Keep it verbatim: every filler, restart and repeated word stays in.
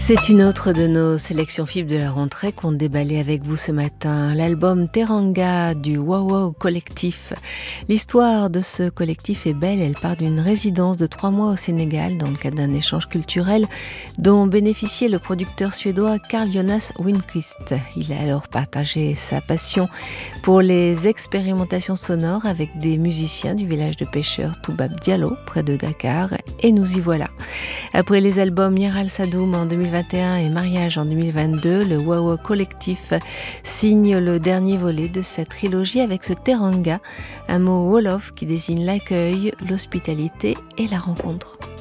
C'est une autre de nos sélections F I B de la rentrée qu'on déballait avec vous ce matin, l'album Teranga du Wow Wow Collectif. L'histoire de ce collectif est belle, elle part d'une résidence de trois mois au Sénégal dans le cadre d'un échange culturel dont bénéficiait le producteur suédois Carl Jonas Winqvist. Il a alors partagé sa passion pour les expérimentations sonores avec des musiciens du village de pêcheurs Toubab Diallo, près de Dakar, et nous y voilà. Après les albums Yeral Sadoum en deux mille vingt et un et Mariage en deux mille vingt-deux, le Wow Wow Collectif signe le dernier volet de cette trilogie avec ce Teranga, un mot wolof qui désigne l'accueil, l'hospitalité et la rencontre.